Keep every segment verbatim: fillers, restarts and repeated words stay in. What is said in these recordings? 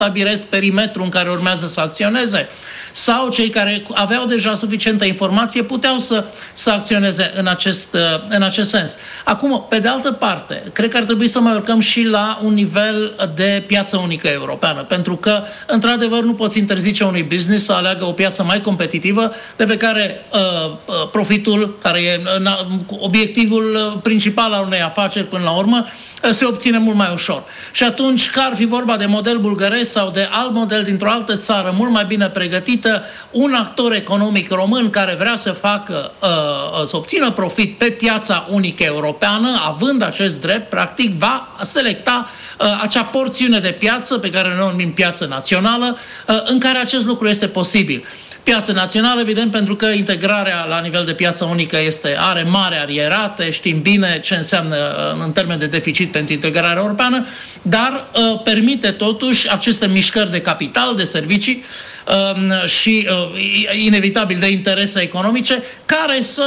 stabilesc perimetrul în care urmează să acționeze, sau cei care aveau deja suficientă informație puteau să, să acționeze în acest, în acest sens. Acum, pe de altă parte, cred că ar trebui să mai urcăm și la un nivel de piață unică europeană, pentru că, într-adevăr, nu poți interzice unui business să aleagă o piață mai competitivă, de pe care uh, profitul, care e uh, obiectivul principal al unei afaceri până la urmă, se obține mult mai ușor. Și atunci, că ar fi vorba de model bulgăresc sau de alt model dintr-o altă țară mult mai bine pregătită, un actor economic român care vrea să facă, uh, să obțină profit pe piața unică europeană, având acest drept, practic va selecta uh, acea porțiune de piață pe care noi o numim piață națională, uh, în care acest lucru este posibil. Piață națională, evident, pentru că integrarea la nivel de piață unică este, are mare arierate, știm bine ce înseamnă în termen de deficit pentru integrarea europeană, dar uh, permite totuși aceste mișcări de capital, de servicii uh, și uh, inevitabil de interese economice, care să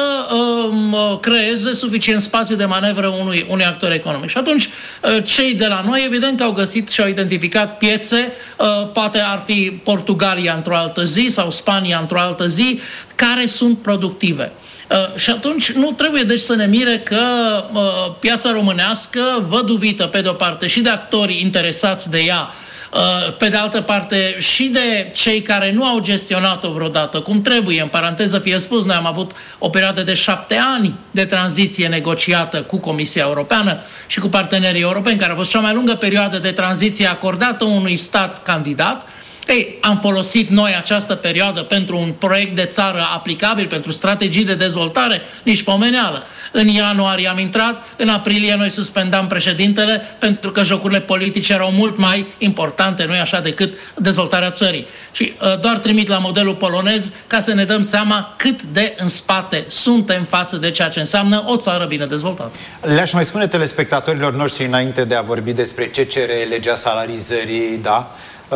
uh, creeze suficient spațiu de manevră unui, unui actor economic. Și atunci, uh, cei de la noi, evident că au găsit și au identificat piețe, uh, poate ar fi Portugalia într-o altă zi sau Spania într-o altă zi, care sunt productive. Uh, și atunci nu trebuie deci să ne mire că uh, piața românească, văduvită pe de o parte și de actorii interesați de ea, uh, pe de altă parte și de cei care nu au gestionat-o vreodată cum trebuie. În paranteză fie spus, noi am avut o perioadă de șapte ani de tranziție negociată cu Comisia Europeană și cu partenerii europeni, care a fost cea mai lungă perioadă de tranziție acordată unui stat candidat. Ei, am folosit noi această perioadă pentru un proiect de țară aplicabil, pentru strategii de dezvoltare, nici pomeneală. În ianuarie am intrat, în aprilie noi suspendam președintele, pentru că jocurile politice erau mult mai importante, nu-i așa, decât dezvoltarea țării. Și uh, doar trimit la modelul polonez ca să ne dăm seama cât de în spate suntem față de ceea ce înseamnă o țară bine dezvoltată. Le-aș mai spune telespectatorilor noștri, înainte de a vorbi despre ce cere legea salarizării, da?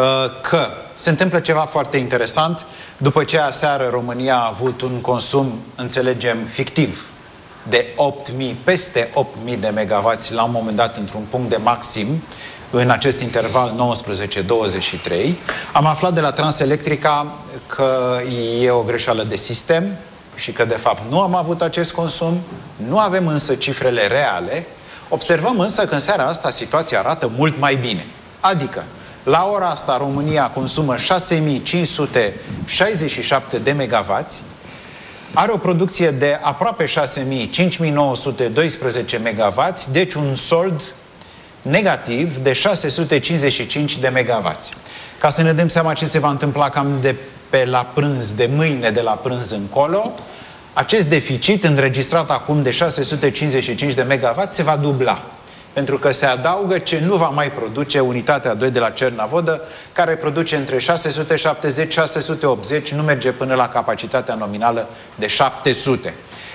Că se întâmplă ceva foarte interesant. După ce aseară România a avut un consum, înțelegem, fictiv de opt mii, peste opt mii de megawatts la un moment dat într-un punct de maxim în acest interval nouăsprezece douăzeci și trei, am aflat de la Transelectrica că e o greșeală de sistem și că de fapt nu am avut acest consum, nu avem însă cifrele reale. Observăm însă că în seara asta situația arată mult mai bine. Adică la ora asta România consumă șase mii cinci sute șaizeci și șapte de megawatts, are o producție de aproape șase mii, cinci mii nouă sute doisprezece megawatts, deci un sold negativ de șase sute cincizeci și cinci de megawatts. Ca să ne dăm seama ce se va întâmpla cam de pe la prânz, de mâine de la prânz încolo, acest deficit înregistrat acum de șase sute cincizeci și cinci de megawatts se va dubla. Pentru că se adaugă ce nu va mai produce unitatea doi de la Cernavodă, care produce între șase sute șaptezeci - șase sute optzeci, nu merge până la capacitatea nominală de șapte sute.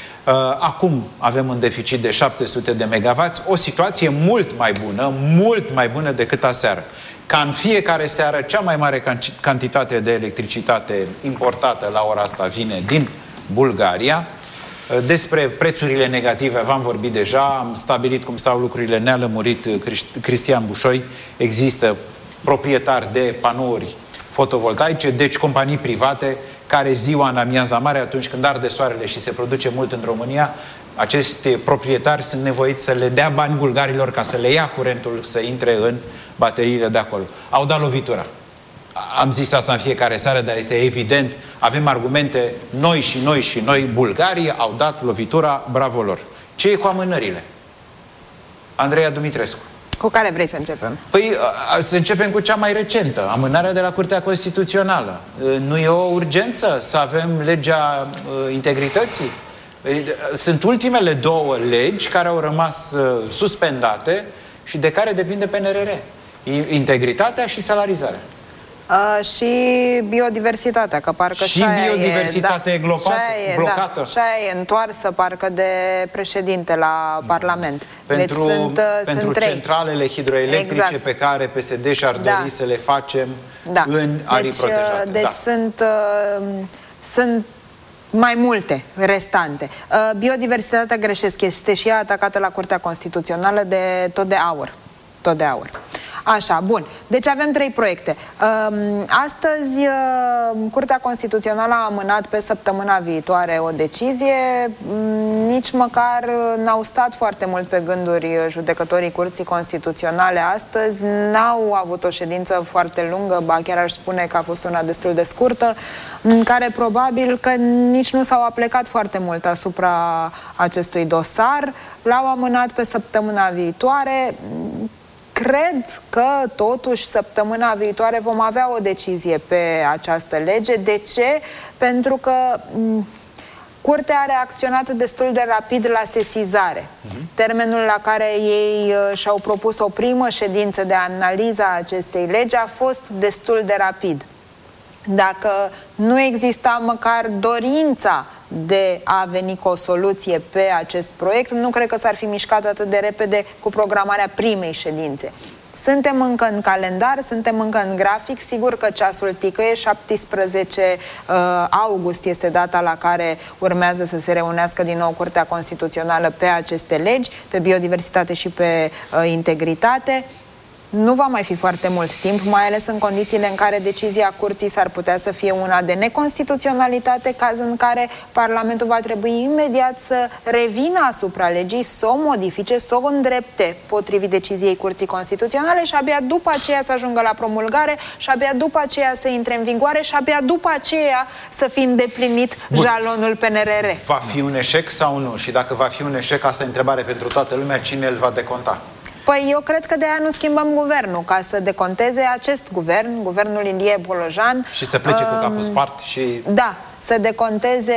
Acum avem un deficit de șapte sute de megawatts, o situație mult mai bună, mult mai bună decât aseară. Ca în fiecare seară, cea mai mare cantitate de electricitate importată la ora asta vine din Bulgaria. Despre prețurile negative v-am vorbit deja, am stabilit cum stau lucrurile, ne-a lămurit Cristian Bușoi. Există proprietari de panouri fotovoltaice, deci companii private care ziua în amiaza mare, atunci când arde soarele și se produce mult în România, acești proprietari sunt nevoiți să le dea bani bulgarilor ca să le ia curentul să intre în bateriile de acolo. Au dat lovitura. Am zis asta în fiecare seară, dar este evident, avem argumente, noi și noi și noi, bulgarii au dat lovitura, bravo lor. Ce e cu amânările? Andreea Dumitrescu. Cu care vrei să începem? Păi să începem cu cea mai recentă, amânarea de la Curtea Constituțională. Nu e o urgență să avem legea integrității? Sunt ultimele două legi care au rămas suspendate și de care depinde P N R R. Integritatea și salarizarea. Uh, și biodiversitatea, că parcă și biodiversitatea e, e, da, e blocată. Da, și e întoarsă parcă de președinte la Parlament. Pentru, deci sunt, pentru sunt centralele hidroelectrice exact. Pe care P S D și-ar dori da. Să le facem da. În arii deci, protejate. Deci da. sunt, uh, sunt mai multe restante. Uh, biodiversitatea, greșesc, este și ea atacată la Curtea Constituțională de tot de aur. Tot de aur. Așa, bun. Deci avem trei proiecte. Astăzi, Curtea Constituțională a amânat pe săptămâna viitoare o decizie. Nici măcar n-au stat foarte mult pe gânduri judecătorii Curții Constituționale astăzi. N-au avut o ședință foarte lungă, ba chiar aș spune că a fost una destul de scurtă, în care probabil că nici nu s-au aplecat foarte mult asupra acestui dosar. L-au amânat pe săptămâna viitoare. Cred că, totuși, săptămâna viitoare vom avea o decizie pe această lege. De ce? Pentru că Curtea a reacționat destul de rapid la sesizare. Uh-huh. Termenul la care ei uh, și-au propus o primă ședință de analiză a acestei legi a fost destul de rapid. Dacă nu exista măcar dorința de a veni cu o soluție pe acest proiect, nu cred că s-ar fi mișcat atât de repede cu programarea primei ședințe. Suntem încă în calendar, suntem încă în grafic, sigur că ceasul ticăie. Șaptesprezece august este data la care urmează să se reunească din nou Curtea Constituțională pe aceste legi, pe biodiversitate și pe uh, integritate. Nu va mai fi foarte mult timp, mai ales în condițiile în care decizia Curții s-ar putea să fie una de neconstituționalitate, caz în care Parlamentul va trebui imediat să revină asupra legii, să o modifice, să o îndrepte potrivit deciziei Curții Constituționale și abia după aceea să ajungă la promulgare și abia după aceea să intre în vigoare și abia după aceea să fie îndeplinit Bun. jalonul P N R R. Va fi un eșec sau nu? Și dacă va fi un eșec, asta e întrebare pentru toată lumea, cine îl va deconta? Păi eu cred că de aia nu schimbăm guvernul, ca să deconteze acest guvern, guvernul Ilie Bolojan. Și să plece um, cu capul spart și... Da, să deconteze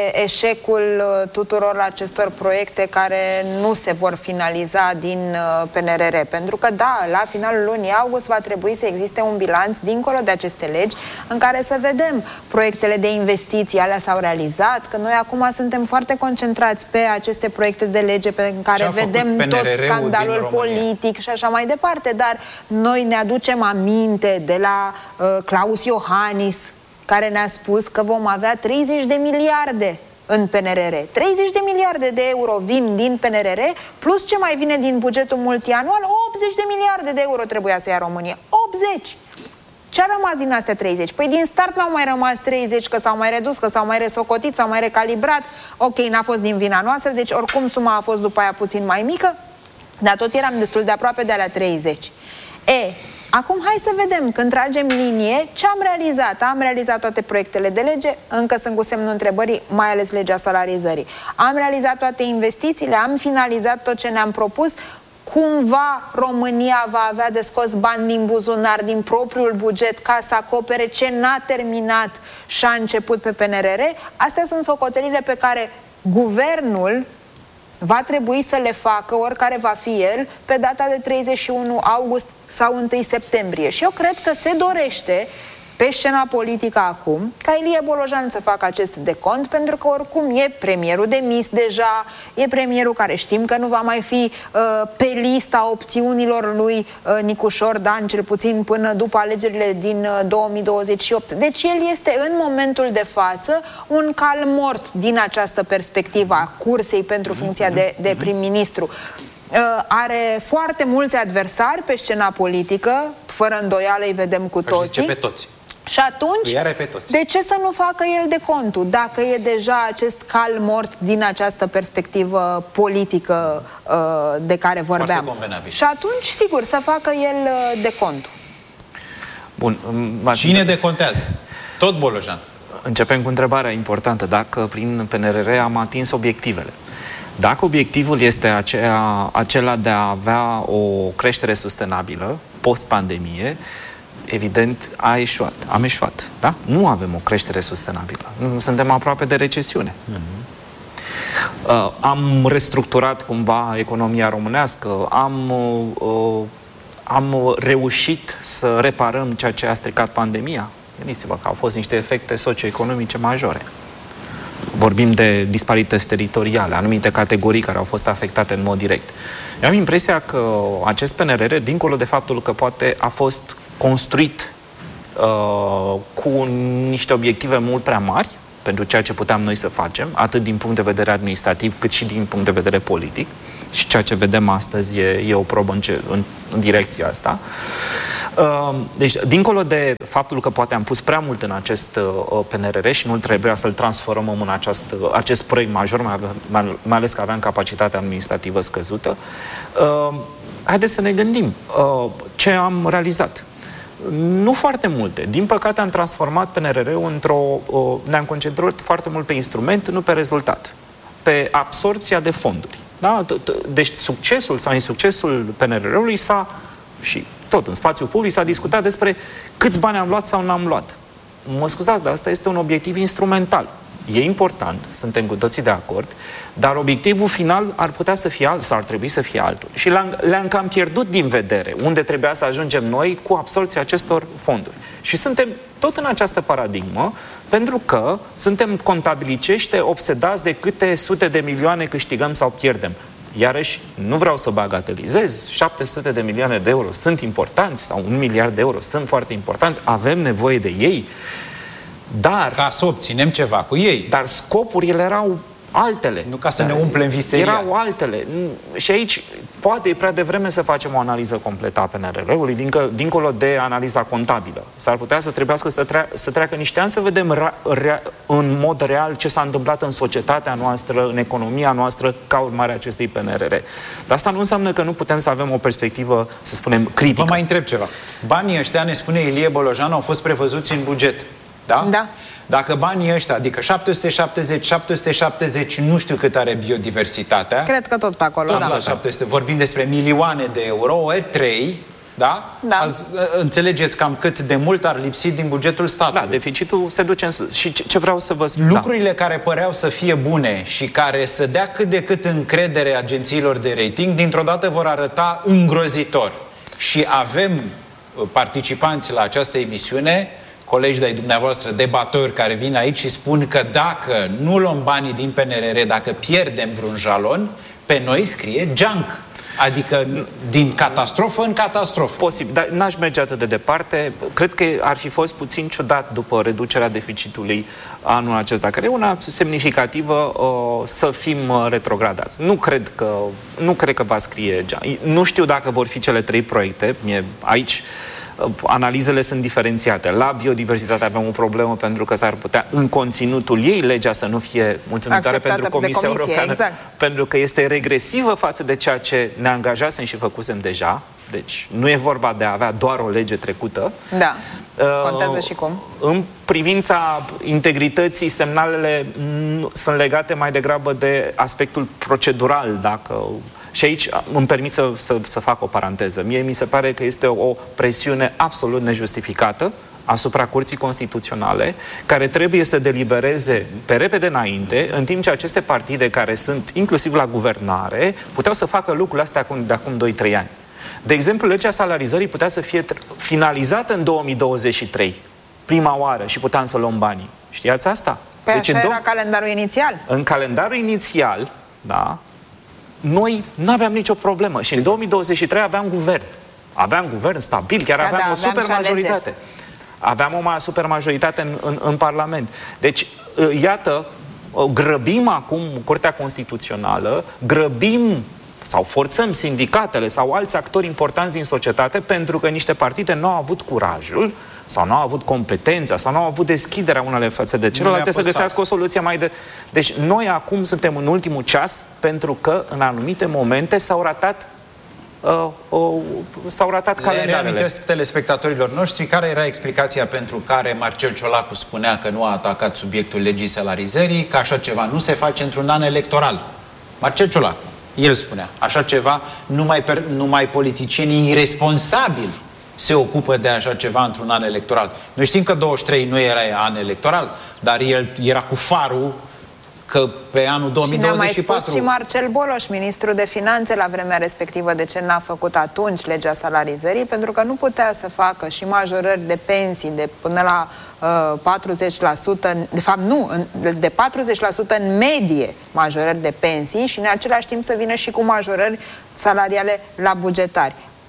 eșecul tuturor acestor proiecte care nu se vor finaliza din P N R R. Pentru că, da, la finalul lunii august va trebui să existe un bilanț dincolo de aceste legi în care să vedem proiectele de investiții, alea s-au realizat, că noi acum suntem foarte concentrați pe aceste proiecte de lege pe care vedem tot scandalul politic și așa mai departe, dar noi ne aducem aminte de la uh, Claus Iohannis, care ne-a spus că vom avea treizeci de miliarde în P N R R. treizeci de miliarde de euro vin din P N R R, plus ce mai vine din bugetul multianual, optzeci de miliarde de euro trebuia să ia România. optzeci! Ce a rămas din astea treizeci? Păi din start n-au mai rămas treizeci, că s-au mai redus, că s-au mai resocotit, s-au mai recalibrat. Ok, n-a fost din vina noastră, deci oricum suma a fost după aia puțin mai mică, dar tot eram destul de aproape de alea treizeci. E... Acum hai să vedem, când tragem linie, ce am realizat. Am realizat toate proiectele de lege, încă sunt cu semnul întrebării, mai ales legea salarizării. Am realizat toate investițiile, am finalizat tot ce ne-am propus. Cumva România va avea de scos bani din buzunar, din propriul buget, ca să acopere ce n-a terminat și a început pe P N R R. Astea sunt socotelile pe care guvernul va trebui să le facă, oricare va fi el, pe data de treizeci și unu august sau întâi septembrie. Și eu cred că se dorește pe scena politică acum ca Ilie Bolojan să facă acest decont, pentru că oricum e premierul demis deja, e premierul care știm că nu va mai fi uh, pe lista opțiunilor lui uh, Nicușor Dan, cel puțin până după alegerile din uh, două mii douăzeci și opt. Deci el este în momentul de față un cal mort din această perspectivă a cursei pentru funcția de, de prim-ministru. Uh, are foarte mulți adversari pe scena politică, fără îndoială îi vedem cu toții. Pe toți. Și atunci, de ce să nu facă el de contul, dacă e deja acest cal mort din această perspectivă politică uh, de care vorbeam? Și atunci, sigur, să facă el uh, de contul. Bun. Cine decontează? Tot Bolojan. Începem cu întrebarea importantă. Dacă prin P N R R am atins obiectivele. Dacă obiectivul este aceea, acela de a avea o creștere sustenabilă post-pandemie, evident, a eșuat. Am eșuat. Da? Nu avem o creștere sustenabilă. Suntem aproape de recesiune. Uh-huh. uh, am restructurat cumva economia românească, am, uh, am reușit să reparăm ceea ce a stricat pandemia. Gândiți-vă că au fost niște efecte socioeconomice majore. Vorbim de disparități teritoriale, anumite categorii care au fost afectate în mod direct. Eu am impresia că acest P N R R, dincolo de faptul că poate a fost construit uh, cu niște obiective mult prea mari pentru ceea ce puteam noi să facem, atât din punct de vedere administrativ cât și din punct de vedere politic, Și ceea ce vedem astăzi e, e o probă în, ce, în, în direcția asta. Deci, dincolo de faptul că poate am pus prea mult în acest P N R R și nu trebuia să-l transformăm în acest, acest proiect major, mai, mai, mai ales că aveam capacitatea administrativă scăzută, haideți să ne gândim ce am realizat. Nu foarte multe. Din păcate am transformat P N R R-ul într-o... ne-am concentrat foarte mult pe instrument, nu pe rezultat. Pe absorpția de fonduri. Da? Deci succesul sau insuccesul P N R R-ului s-a... și tot în spațiul public s-a discutat despre câți bani am luat sau n-am luat. Mă scuzați, dar asta este un obiectiv instrumental. E important, suntem cu toții de acord, dar obiectivul final ar putea să fie alt sau ar trebui să fie altul. Și le-am, le-am cam pierdut din vedere unde trebuia să ajungem noi cu absorbția acestor fonduri. Și suntem tot în această paradigmă, pentru că suntem contabilicește obsedați de câte sute de milioane câștigăm sau pierdem. Iarăși, nu vreau să bagatelizez, șapte sute de milioane de euro sunt importanți sau un miliard de euro sunt foarte importanți, avem nevoie de ei, dar... Ca să obținem ceva cu ei. Dar scopurile erau altele. Nu ca să ne umplem visteria. Erau altele. Și aici poate e prea devreme să facem o analiză completă a P N R R-ului, dincă, dincolo de analiza contabilă. S-ar putea să trebuiască să, trea, să treacă niște ani să vedem ra, rea, în mod real ce s-a întâmplat în societatea noastră, în economia noastră, ca urmare a acestui P N R R. Dar asta nu înseamnă că nu putem să avem o perspectivă, să spunem, critică. Vă mai întreb ceva. Banii ăștia, ne spune Ilie Bolojan, au fost prevăzuți în buget. Da? Da. Dacă banii ăștia, adică șapte sute șaptezeci, șapte sute șaptezeci, nu știu cât are biodiversitatea. Cred că tot pe acolo, tot da. La șapte sute, vorbim despre milioane de euro, ori trei, da? Da. Azi, înțelegeți cam cât de mult ar lipsi din bugetul statului. Da, deficitul se duce în sus. Și ce, ce vreau să vă spun? Lucrurile da. care păreau să fie bune și care să dea cât de cât încredere agențiilor de rating, dintr-o dată vor arăta îngrozitor. Și avem participanți la această emisiune, colegi de-ai dumneavoastră, debatori care vin aici și spun că dacă nu luăm banii din P N R R, dacă pierdem vreun jalon, pe noi scrie junk. Adică din catastrofă în catastrofă. Posibil, dar n-aș merge atât de departe. Cred că ar fi fost puțin ciudat după reducerea deficitului anul acesta, care e una semnificativă, uh, să fim uh, retrogradați. Nu cred că, nu cred că va scrie junk. Nu știu dacă vor fi cele trei proiecte. Mie, aici analizele sunt diferențiate. La biodiversitate avem o problemă pentru că s-ar putea în conținutul ei legea să nu fie mulțumitoare pentru Comisia comisie, Europeană, exact. pentru că este regresivă față de ceea ce ne angajasem și făcusem deja. Deci nu e vorba de a avea doar o lege trecută. Da. Contează uh, și cum. În privința integrității, semnalele sunt legate mai degrabă de aspectul procedural, dacă... Și aici îmi permit să, să, să fac o paranteză. Mie mi se pare că este o presiune absolut nejustificată asupra Curții Constituționale, care trebuie să delibereze pe repede înainte, în timp ce aceste partide care sunt inclusiv la guvernare puteau să facă lucrurile astea de acum doi trei ani. De exemplu, legea salarizării putea să fie finalizată în două mii douăzeci și trei, prima oară, și puteam să luăm banii. Știați asta? Păi deci așa în era calendarul inițial. În calendarul inițial, da, noi nu aveam nicio problemă. Și în două mii douăzeci și trei aveam guvern. Aveam guvern stabil, chiar da, aveam da, o super majoritate. Aveam o super majoritate în, în, în Parlament. Deci, iată, grăbim acum Curtea Constituțională, grăbim sau forțăm sindicatele sau alți actori importanți din societate pentru că niște partide nu au avut curajul sau nu au avut competența sau nu au avut deschiderea unele față de celelalte să găsească o soluție mai de... Deci noi acum suntem în ultimul ceas pentru că în anumite momente s-au ratat uh, uh, s-au ratat Le calendarele. reamintesc telespectatorilor noștri care era explicația pentru care Marcel Ciolacu spunea că nu a atacat subiectul legii salarizării, că așa ceva nu se face într-un an electoral. Marcel Ciolacu. El spunea, așa ceva, numai, per, numai politicienii irresponsabili se ocupă de așa ceva într-un an electoral. Noi știm că douăzeci și trei nu era an electoral, dar el era cu farul că pe anul două mii douăzeci și patru... Și ne-a mai spus și Marcel Boloș, ministrul de finanțe, la vremea respectivă, de ce n-a făcut atunci legea salarizării, pentru că nu putea să facă și majorări de pensii de până la uh, patruzeci la sută, de fapt nu, de patruzeci la sută în medie majorări de pensii și în același timp să vină și cu majorări salariale la bugetari.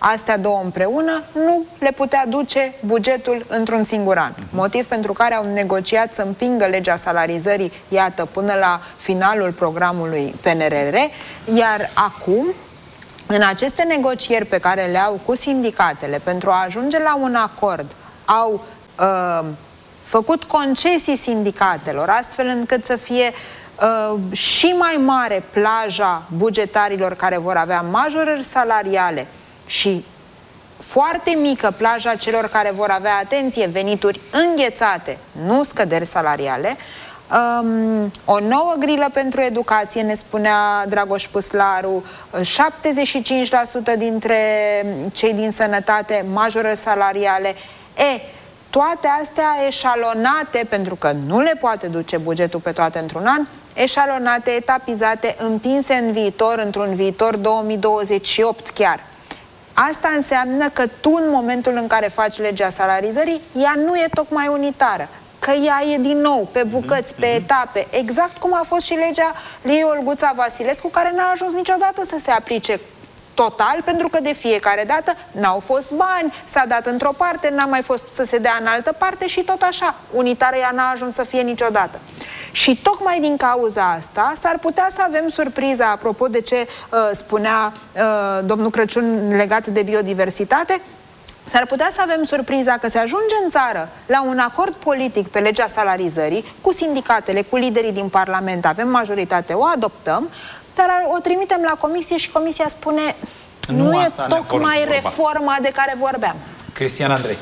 astea două împreună nu le putea duce bugetul într-un singur an. Motiv pentru care au negociat să împingă legea salarizării, iată, până la finalul programului P N R R, iar acum, în aceste negocieri pe care le au cu sindicatele pentru a ajunge la un acord, au uh, făcut concesii sindicatelor, astfel încât să fie uh, și mai mare plaja bugetarilor care vor avea majorări salariale și foarte mică plaja celor care vor avea, atenție, venituri înghețate, nu scăderi salariale. Um, o nouă grilă pentru educație, ne spunea Dragoș Păslaru, șaptezeci și cinci la sută dintre cei din sănătate, majorări salariale. E, toate astea eșalonate, pentru că nu le poate duce bugetul pe toate într-un an, eșalonate, etapizate, împinse în viitor, într-un viitor două mii douăzeci și opt chiar. Asta înseamnă că tu, în momentul în care faci legea salarizării, ea nu e tocmai unitară, că ea e din nou pe bucăți, pe etape, exact cum a fost și legea lui Olguța Vasilescu, care n-a ajuns niciodată să se aplice total, pentru că de fiecare dată n-au fost bani, s-a dat într-o parte, n-a mai fost să se dea în altă parte și tot așa. Unitară ea n-a ajuns să fie niciodată. Și tocmai din cauza asta s-ar putea să avem surpriza, apropo de ce uh, spunea uh, domnul Crăciun legat de biodiversitate, s-ar putea să avem surpriza că se ajunge în țară la un acord politic pe legea salarizării, cu sindicatele, cu liderii din Parlament, avem majoritate, o adoptăm, dar o trimitem la comisie și comisia spune nu, nu e tocmai reforma de care vorbeam. Cristian Andrei.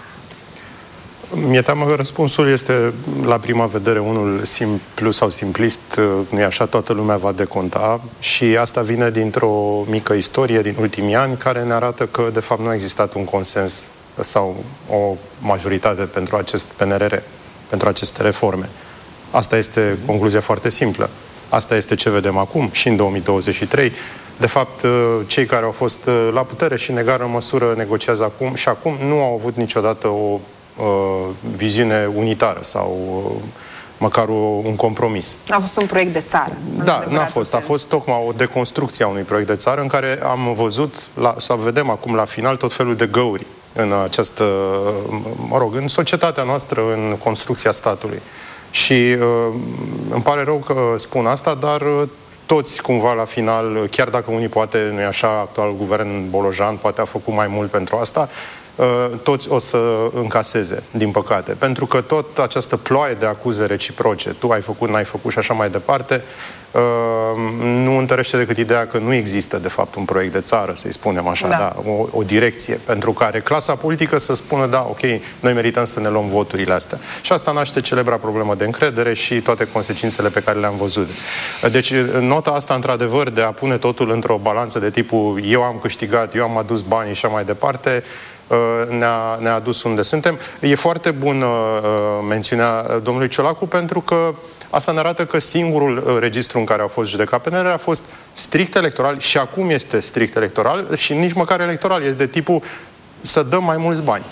Mi-e teamă că răspunsul este, la prima vedere, unul simplu sau simplist, nu-i așa, toată lumea va deconta și asta vine dintr-o mică istorie din ultimii ani care ne arată că, de fapt, nu a existat un consens sau o majoritate pentru acest P N R R, pentru aceste reforme. Asta este concluzia foarte simplă. Asta este ce vedem acum și în două mii douăzeci și trei. De fapt, cei care au fost la putere și în egală măsură negociază acum și acum nu au avut niciodată o uh, viziune unitară sau uh, măcar o, un compromis. A fost un proiect de țară. Da, n-a fost. Sens. A fost tocmai o deconstrucție a unui proiect de țară în care am văzut, la, să vedem acum la final, tot felul de găuri în această, mă rog, în societatea noastră, în construcția statului. Și uh, îmi pare rău că spun asta, dar uh, toți cumva la final, chiar dacă unii poate, nu e așa, actualul guvern Bolojan poate a făcut mai mult pentru asta, uh, toți o să încaseze, din păcate. Pentru că tot această ploaie de acuze reciproce, tu ai făcut, n-ai făcut și așa mai departe, uh, nu întărește decât ideea că nu există, de fapt, un proiect de țară, să-i spunem așa, da. Da, o, o direcție pentru care clasa politică să spună, da, ok, noi merităm să ne luăm voturile astea. Și asta naște celebra problemă de încredere și toate consecințele pe care le-am văzut. Deci, nota asta, într-adevăr, de a pune totul într-o balanță de tipul eu am câștigat, eu am adus banii și așa mai departe, ne-a, ne-a adus unde suntem. E foarte bună mențiunea domnului Ciolacu, pentru că asta ne arată că singurul registru în care au fost judecat P N R R a fost strict electoral și acum este strict electoral și nici măcar electoral. E de tipul să dăm mai mulți bani.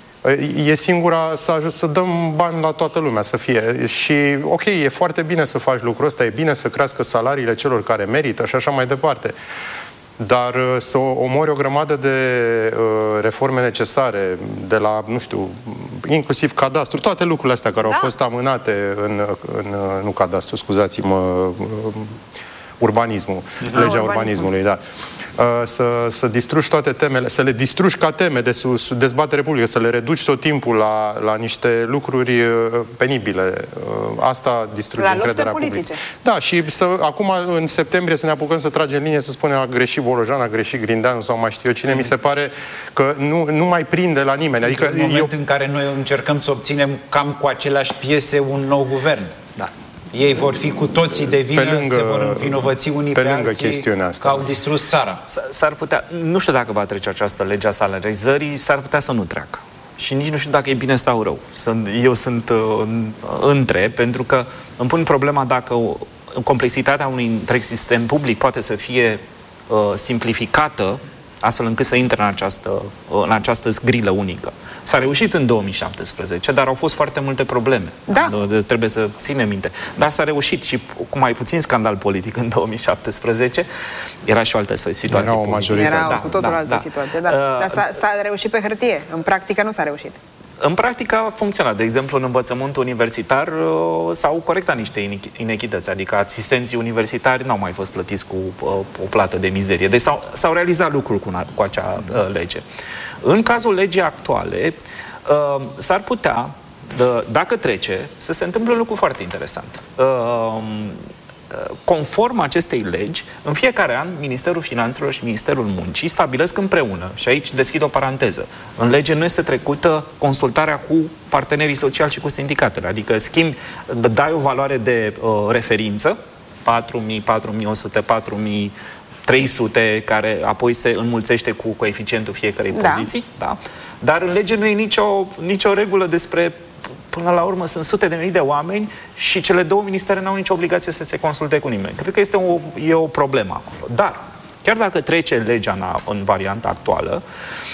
E singura, să, ajut, să dăm bani la toată lumea, să fie. Și, ok, e foarte bine să faci lucrul ăsta, e bine să crească salariile celor care merită și așa mai departe. Dar să omori o grămadă de uh, reforme necesare, de la, nu știu, inclusiv cadastru, toate lucrurile astea care da. au fost amânate în, în nu cadastru, scuzați-mă, uh, urbanismul, ah, legea urbanismul. urbanismului, da. Uh, să, să distrugi toate temele, să le distrugi ca teme de dezbatere publică, să le reduci tot timpul la, la niște lucruri penibile. Uh, asta distruge la încrederea publică. Da, și să, acum în septembrie să ne apucăm să tragem linie, să spunem a greșit Bolojan, a greșit Grindeanu sau mai știu eu cine, mm. mi se pare că nu, nu mai prinde la nimeni. Adică în moment eu... în care noi încercăm să obținem cam cu aceleași piese un nou guvern. Da. Ei vor fi cu toții de vină, pe lângă, se vor învinovăți unii pe, pe lângă alții că au distrus țara. S-ar putea, nu știu dacă va trece această lege a salarizării, s-ar putea să nu treacă. Și nici nu știu dacă e bine sau rău. Sunt, eu sunt uh, între, pentru că îmi pun problema dacă o, complexitatea unui întreg sistem public poate să fie uh, simplificată astfel încât să intre în această, în această grilă unică. S-a reușit în două mii șaptesprezece, dar au fost foarte multe probleme. Da. Trebuie să ținem minte. Dar s-a reușit și cu mai puțin scandal politic în două mii șaptesprezece. Era și o altă situație. Era o majoritate. Era da, cu totul da, altă da. situație, da. Uh, Dar s-a, s-a reușit pe hârtie. În practică nu s-a reușit. În practică a funcționat. De exemplu, în învățământul universitar uh, s-au corectat niște inechități, adică asistenții universitari n-au mai fost plătiți cu uh, o plată de mizerie. Deci s-au, s-au realizat lucruri cu, cu acea uh, lege. În cazul legii actuale, uh, s-ar putea, uh, dacă trece, să se întâmple un lucru foarte interesant. Uh, Conform acestei legi, în fiecare an, Ministerul Finanțelor și Ministerul Muncii stabilesc împreună, și aici deschid o paranteză, în lege nu este trecută consultarea cu partenerii sociali și cu sindicatele, adică schimbi, dai o valoare de uh, referință, patru mii, patru mii o sută, patru mii trei sute, care apoi se înmulțește cu coeficientul fiecărei da. poziții, da? Dar în lege nu e nicio, nicio regulă despre. Până la urmă sunt sute de mii de oameni și cele două ministere n-au nicio obligație să se consulte cu nimeni. Cred că este o, e o problemă acolo. Dar, chiar dacă trece legea în, în varianta actuală,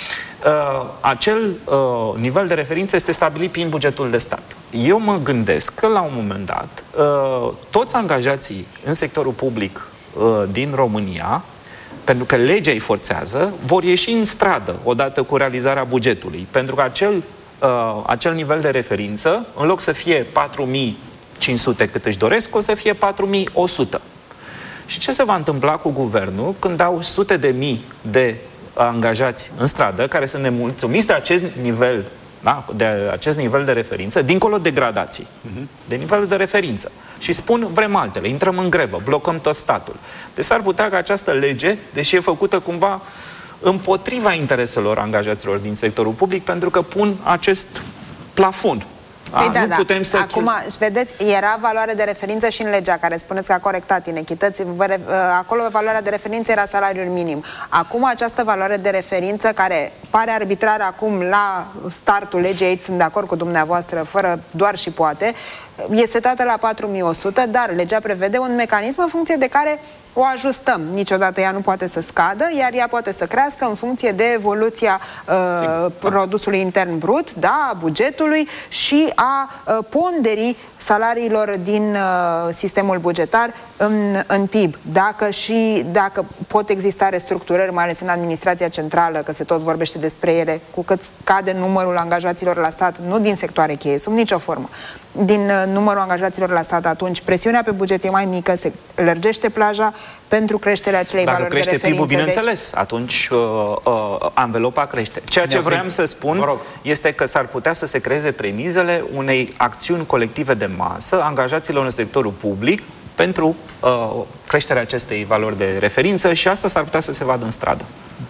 uh, acel uh, nivel de referință este stabilit prin bugetul de stat. Eu mă gândesc că la un moment dat uh, toți angajații în sectorul public uh, din România, pentru că legea îi forțează, vor ieși în stradă odată cu realizarea bugetului. Pentru că acel Uh, acel nivel de referință, în loc să fie patru mii cinci sute cât își doresc, o să fie patru mii o sută. Și ce se va întâmpla cu guvernul când au sute de mii de angajați în stradă care sunt nemulțumiți de acest nivel, da, de acest nivel de referință, dincolo de gradații, uh-huh. de nivelul de referință. Și spun, vrem altele, intrăm în grevă, blocăm tot statul. Deci s-ar putea ca această lege, deși e făcută cumva împotriva intereselor angajaților din sectorul public, pentru că pun acest plafon. Păi A, da, nu da. putem să... Acum, vedeți, era valoare de referință și în legea care spuneți că a corectat inechități. Acolo valoarea de referință era salariul minim. Acum această valoare de referință, care pare arbitrară acum la startul legii, aici sunt de acord cu dumneavoastră, fără doar și poate, e setată la patru mii o sută, dar legea prevede un mecanism în funcție de care o ajustăm. Niciodată ea nu poate să scadă, iar ea poate să crească în funcție de evoluția uh, produsului intern brut, da, a bugetului și a uh, ponderii salariilor din uh, sistemul bugetar în, în P I B. Dacă și dacă pot exista restructurări, mai ales în administrația centrală, că se tot vorbește despre ele, cu cât scade numărul angajaților la stat, nu din sectoare cheie, sub nicio formă, din uh, numărul angajaților la stat, atunci presiunea pe buget e mai mică, se lărgește plaja pentru creșterea acelei Dacă valori de crește referință. P I B-ul, bineînțeles, deci... atunci uh, uh, anvelopa crește. Ceea ce vreau să spun este că s-ar putea să se creeze premizele unei acțiuni colective de masă angajaților în sectorul public pentru uh, creșterea acestei valori de referință și asta s-ar putea să se vadă în stradă.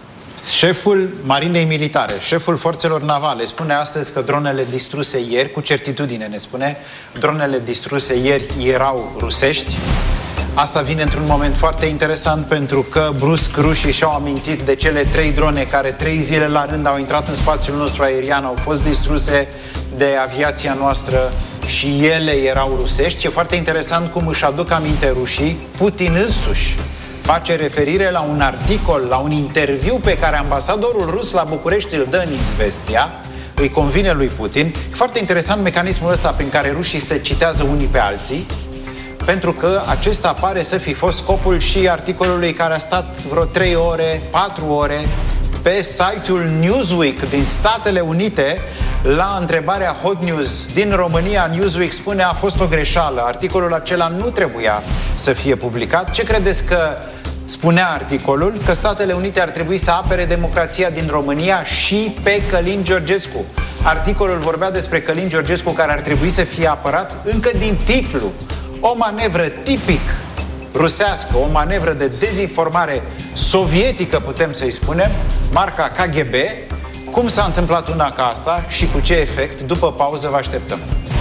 Șeful Marinei Militare, șeful Forțelor Navale, spune astăzi că dronele distruse ieri, cu certitudine ne spune, dronele distruse ieri erau rusești. Asta vine într-un moment foarte interesant pentru că brusc rușii și-au amintit de cele trei drone care trei zile la rând au intrat în spațiul nostru aerian, au fost distruse de aviația noastră și ele erau rusești. E foarte interesant cum își aduc aminte rușii. Putin însuși face referire la un articol, la un interviu pe care ambasadorul rus la București îl dă în Izvestia. Îi convine lui Putin. E foarte interesant mecanismul ăsta prin care rușii se citează unii pe alții, pentru că acesta pare să fi fost scopul și articolului care a stat vreo trei ore, patru ore pe site-ul Newsweek din Statele Unite. La întrebarea Hot News din România, Newsweek spune a fost o greșeală, articolul acela nu trebuia să fie publicat. Ce credeți că spunea articolul? Că Statele Unite ar trebui să apere democrația din România și pe Călin Georgescu. Articolul vorbea despre Călin Georgescu, care ar trebui să fie apărat încă din titlu. O manevră tipic rusească, o manevră de dezinformare sovietică, putem să-i spunem, marca K G B. Cum s-a întâmplat una ca asta și cu ce efect? După pauză vă așteptăm.